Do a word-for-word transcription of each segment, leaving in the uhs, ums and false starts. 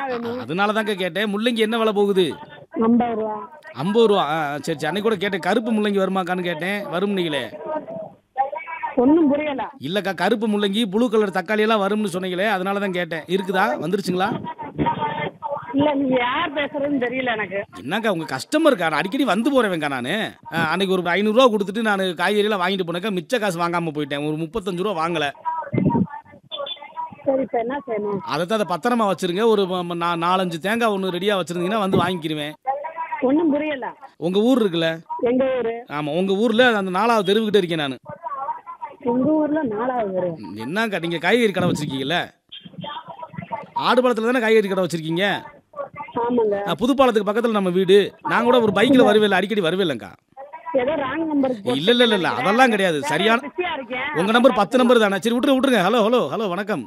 வேணும். அதனால தாங்க கேட்டேன். முள்ளங்கி என்ன விலை போகுது? ஐம்பது ரூபா. ஐம்பது ரூபா. ஆ சரி சரி. அன்னைக்கு கூட கேட்டேன், கருப்பு முள்ளங்கி வருமாக்கான்னு கேட்டேன். வரும் நீங்களே. ஒன்றும் புரியல. இல்லக்கா, கருப்பு முள்ளங்கி ப்ளூ கலர் தக்காளி எல்லாம் வரும்னு சொன்னீங்களே, அதனால தான் கேட்டேன். இருக்குதா? வந்துருச்சுங்களா? இல்ல நீங்க யார் பேசுறதுன்னு தெரியல எனக்கு. என்னக்கா உங்க கஸ்டமருக்கா? நான் அடிக்கடி வந்து போறேன்க்கா நான். அன்னைக்கு ஒரு ஐநூறுரூவா கொடுத்துட்டு நான் காய்கறியெல்லாம் வாங்கிட்டு போனேக்கா, மிச்ச காசு வாங்காம போயிட்டேன். ஒரு முப்பத்தஞ்சு ரூபா வாங்கல. சரி சார், என்ன செய்யணும்? அதை தான் அதை பத்திரமா வச்சிருங்க. ஒரு ம- நா- நாலஞ்சு தேங்காய் ஒன்று ரெடியா வச்சிருந்தீங்கன்னா வந்து வாங்கிக்கிருவேன். ஒன்றும் புரியல. உங்க ஊர் இருக்குல்ல? எங்க ஊரு? ஆமா, உங்க ஊர்ல அந்த நாலாவது தெருவுக்கிட்ட இருக்கேன் நான். உங்க ஊர்ல நாலாவது ஊரு? என்னக்கா நீங்க காய்கறி கடை வச்சிருக்கீங்கல்ல? ஆடுபாளத்துல தானே காய்கறி கடை வச்சிருக்கீங்க? ஆமாங்க. ஆ, புதுப்பாலத்துக்கு பக்கத்துல நம்ம வீடு. நான் கூட ஒரு பைக்ல வருவேன், அடிக்கடி வருவேன்லக்கா. ஏதோ ராங் நம்பருக்கு இல்ல இல்ல இல்ல இல்ல, அதெல்லாம் கிடையாது. சரியான பிஸியா இருக்கேன். உங்க நம்பர் பத்து நம்பர் தானே? சரி விட்டுரு விட்டுருங்க. ஹலோ ஹலோ ஹலோ வணக்கம்.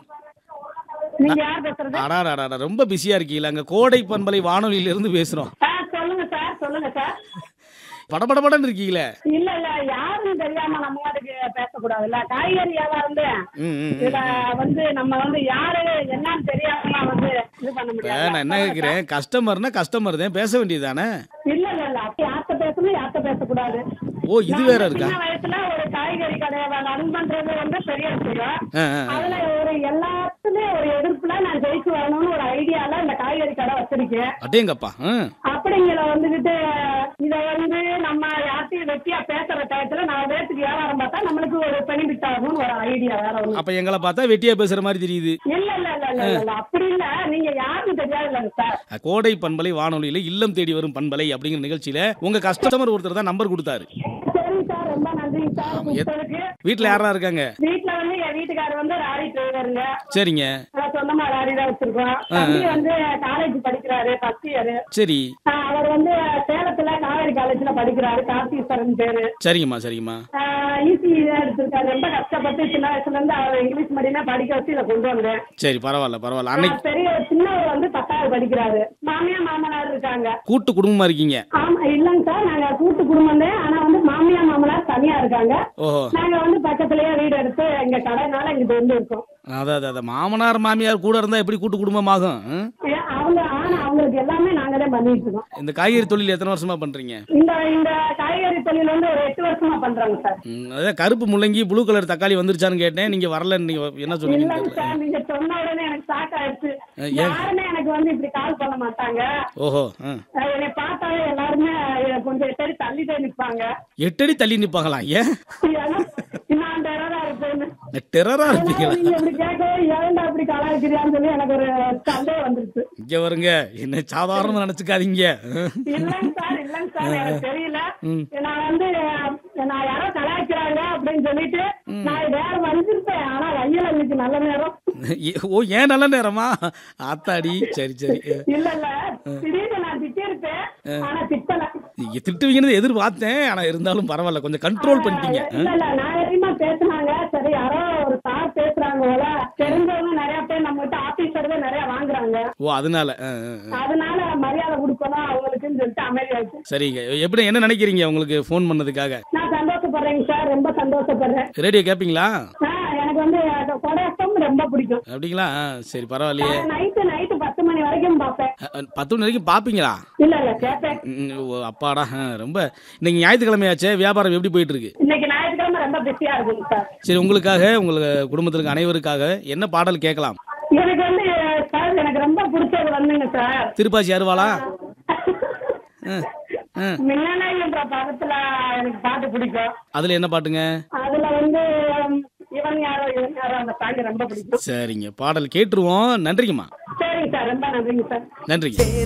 நீங்க யார் பேசுறது? அடாடா, ரொம்ப பிஸியா இருக்கீங்களா? அங்க கோடை பண்பலை வானொலியில இருந்து பேசுறோம். ஆ, சொல்லுங்க சார், சொல்லுங்க சார். படபடபடன்னு இருக்கீங்களே. இல்ல இல்ல, யாருன்னு தெரியாம நம்ம வாட்டுக்கு பேசக்கூடாதுல்ல. காய்கறி வியாபாரம் தான். ம், ம், ம். இதுல வந்து நம்ம வந்து யாரு என்னன்னு தெரியாம வந்து இது பண்ண இப்ப முடியாது. நான் என்ன கேக்குறேன், கஸ்டமர்னா கஸ்டமர் தான் பேச வேண்டியதுதானே? இல்ல இல்ல இல்ல, அப்படி யார்கிட்ட பேசணும் யார்கிட்ட பேசக்கூடாது. ஓ, இது வேற இருக்கா? சின்ன வயசுல ஒரு காய்கறி கடையை ரன் பண்றது வந்து பெரிய விஷயம். ஆ, ஆ, ஆ. அதுல ஒரு எல்லாத்துலயும் ஒரு எதிர்ப்புல நான் ஜெயிச்சு வரணும்னு ஒரு ஐடியால இந்த காய்கறி கடை வச்சிருக்கேன். அடேங்கப்பா. ம். அப்படிங்கிற வந்துகிட்டு இத வந்து நம்ம யார்த்தையும் வெட்டியா பேசுற டயத்துல நான் வேட்டுக்கு வியாபாரம் பார்த்தா நம்மளுக்கு ஒரு பெனிஃபிட் ஆகும்னு ஒரு ஐடியா வேற ஒண்ணு. அப்ப எங்களை பார்த்தா வெட்டியா பேசுற மாதிரி தெரியுது. இல்ல இல்ல இல்ல இல்ல இல்ல, அப்படி இல்ல. நீங்க யாருன்னு தெரியாது இல்லைங்க சார். கோடை பண்பலை வானொலியில இல்லம் தேடி வரும் பண்பலை அப்படிங்கிற நிகழ்ச்சியில உங்க கஸ்டமர் ஒருத்தர் தான் நம்பர் கொடுத்தாரு. சரி சார், ரொம்ப நன்றிங்க சார் கூப்பிட்டதுக்கு. வீட்டுல யாரா இருக்காங்க? வீட்டுல வந்து என் வீட்டுக்காரர் வந்து லாரி டிரைவருங்க. சரிங்க. அதான் சொந்தமா லாரி தான் வச்சிருக்கோம். தம்பி வந்து காலேஜ் படிக்கிறாரு, ஃபர்ஸ்ட் இயர். சரி. அவர் வந்து சேலத்துல காவேரி காலேஜ்ல படிக்கிறாரு, கார்த்தீஸ்வரன் பேரு. சரிங்கம்மா சரிங்கம்மா. ஈசி எடுத்திருக்காரு. ரொம்ப கஷ்டப்பட்டு சின்ன வயசுல இருந்து அவர் இங்கிலீஷ் மீடியமே படிக்க வச்சு இதை கொண்டு வந்தேன். சரி, பரவாயில்ல பரவாயில்ல. அன்னைக்கு பெரிய சின்னவர் வந்து பத்தாவது படிக்கிறாரு. மாமியா மாமனார் இருக்காங்க. கூட்டு குடும்பமா இருக்கீங்க? ஆமா, இல்லங்க சார், நாங்க கூட்டு குடும்பம் தான். ஆனா வந்து மாமியா மாமனார் தனியா இருக்காங்க. ஓஹோ. நாங்க வந்து பக்கத்துலயே வீடு எடுத்து எங்க கடைனால இங்கிட்டு வந்து இருக்கோம். அதான் அதான், மாமனார் மாமியார் கூட இருந்தா எப்படி கூட்டு குடும்பமாகும்? ம்? ஏன் அவங்க ஆனா அவங்களுக்கு எல்லாமே நாங்க தான் பண்ணிட்டு இருக்கோம். இந்த காய்கறி தொழில் எத்தனை வருஷமா பண்றீங்க? இந்த இந்த காய்கறி தொழில் வந்து ஒரு எட்டு வருஷமா பண்றாங்க சார். ம், அதான் கருப்பு முள்ளங்கி ப்ளூ கலர் தக்காளி வந்துருச்சான்னு கேட்டேன். நீங்க வரலன்னு நீங்க என்ன சொன்னீங்க? இல்லங்க சார், நீங்க சொன்ன உடனே எனக்கு ஷாக் ஆயிடுச்சு. ஏன்? யாருமே எனக்கு வந்து இப்படி கால் பண்ண மாட்டாங்க. ஓஹோ. ஆ. அஹ் என்னை பார்த்தாலே எல்லாருமே கொஞ்சம் எட்டடி தள்ளிட்டே நிப்பாங்க. எட்டடி தள்ளி நிப்பாங்களா? ஏன்? ஏன்னா நான் டெரரா இருப்பேன்னு. டெரரா இருப்பீங்களா? நீங்க இப்படி கேட்கவே ஏன்டா அப்படி கலாய்க்கிறியான்னு சொல்லி எனக்கு ஒரு சந்தேகம் வந்துருச்சு. இங்க வருங்க, என்ன சாதாரணமா நினைச்சுக்காதீங்க. இல்லங்க சார், இல்லங்க சார், எனக்கு தெரியல. ம். நான் வந்து நான் யாரோ கலாய்க்கிறாங்க அப்படின்னு சொல்லிட்டு நான் வேற வந்திருப்பேன். ஆனா கையில இன்னைக்கு நல்ல நேரம். ஓ, ஏன் நல்ல நேரமா? ஆத்தாடி. சரி சரி. இல்ல இல்ல, திடீர்னு நான் திட்டிருப்பேன். ஆனா திட்டல. நீங்க திட்டுவீங்கன்னு எதிர்பார்த்தேன். ஆனா இருந்தாலும் பரவாயில்ல, கொஞ்சம் கண்ட்ரோல் பண்ணிட்டீங்க. இல்ல இல்ல, நாகரிகமா பேசுனாங்க. சரி, யாரோ ஒரு சார் பேசுறாங்க போல. தெரிஞ்சவங்க நிறைய பேர் நம்ம கிட்ட ஆபீசர் தான் நிறைய வாங்குறாங்க. ஓ, அதனால. ஆ, ஆ, ஆ. அதனால மரியாதை கொடுக்கணும் அவங்களுக்குன்னு சொல்லிட்டு அமைதியாச்சு. சரிங்க. எப்படி என்ன நினைக்கிறீங்க உங்களுக்கு ஃபோன் பண்ணதுக்காக? நான் சந்தோஷப்படுறேங்க சார், ரொம்ப சந்தோஷப்படுறேன். ரேடியோ கேட்பீங்களா? ஆ, எனக்கு வந்து கொடையப்பம் ரொம்ப பிடிக்கும். அப்படிங்களா? ஆ, சரி பரவாயில்லையே. நைட்டு நைட்டு பத்து மணி வரைக்கும் பார்ப்பேன். அ, பத்து மணி வரைக்கும் பாப்பீங்களா? இல்ல இல்ல, கேட்பேன். ம், ஓ, அப்பாடா. ஆ, ரொம்ப இன்னைக்கு ஞாயிற்றுக்கிழமையாச்சே, வியாபாரம் எப்படி போயிட்டு இருக்கு? இன்னைக்கு ஞாயிற்றுக்கிழமை ரொம்ப பிஸியா இருக்குங்க சார். சரி, உங்களுக்காக உங்க குடும்பத்திற்கு அனைவருக்காக என்ன பாடல் கேட்கலாம்? எனக்கு வந்து சார் எனக்கு ரொம்ப பிடிச்சது வந்துங்க சார், திருப்பாச்சி அருவாளா? ஆ, ஆ. மின்னலை என்ற படத்துல எனக்கு பாட்டு பிடிக்கும். அதுல என்ன பாட்டுங்க? அதுல வந்து உம், இவன் யாரோ இவன் யாரோ அந்த பாட்டு ரொம்ப பிடிக்கும். சரிங்க, பாடல் கேட்டுருவோம். நன்றிங்கம்மா. சரிங்க சார், ரொம்ப நன்றிங்க சார். நன்றிங்க.